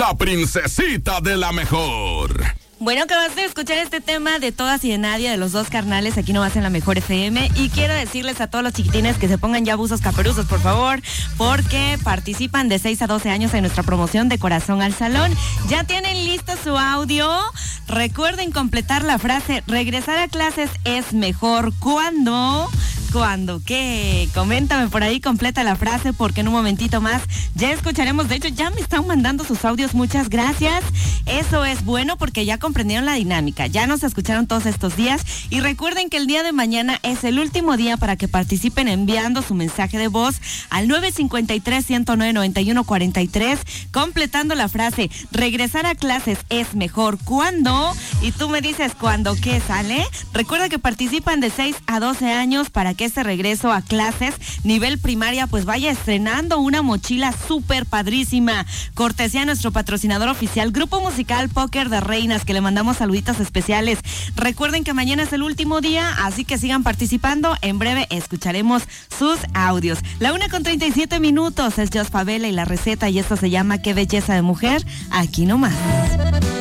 la princesita de la mejor. Bueno, acabas de escuchar este tema de Todas y de Nadie, de los dos carnales, aquí nomás en la Mejor FM. Y quiero decirles a todos los chiquitines que se pongan ya buzos caperuzos, por favor, porque participan de 6 a 12 años en nuestra promoción de Corazón al Salón. Ya tienen listo su audio. Recuerden completar la frase: regresar a clases es mejor cuando... ¿Cuándo? ¿Qué? Coméntame por ahí, completa la frase, porque en un momentito más ya escucharemos. De hecho, ya me están mandando sus audios, muchas gracias. Eso es bueno porque ya comprendieron la dinámica, ya nos escucharon todos estos días. Y recuerden que el día de mañana es el último día para que participen enviando su mensaje de voz al 953-109-9143, completando la frase: regresar a clases es mejor cuando... Y tú me dices cuándo, ¿qué sale? Recuerda que participan de 6 a 12 años para que este regreso a clases nivel primaria pues vaya estrenando una mochila súper padrísima, cortesía a nuestro patrocinador oficial, Grupo Musical Póker de Reinas, que le mandamos saluditos especiales. Recuerden que mañana es el último día, así que sigan participando. En breve escucharemos sus audios. 1:37 es Jos Favela y la receta, y esto se llama Qué belleza de mujer, aquí nomás.